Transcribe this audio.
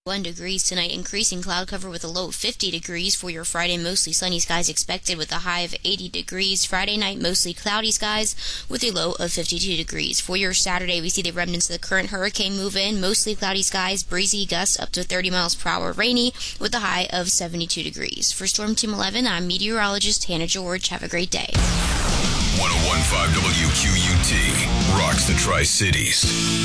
1 degrees tonight, increasing cloud cover with a low of 50 degrees. For your Friday, mostly sunny skies expected with a high of 80 degrees. Friday night, mostly cloudy skies with a low of 52 degrees. For your Saturday, we see the remnants of the current hurricane move in. Mostly cloudy skies, breezy, gusts up to 30 miles per hour, rainy with a high of 72 degrees. For Storm Team 11, I'm meteorologist Hannah George. Have a great day. 101.5 WQUT rocks the Tri-Cities.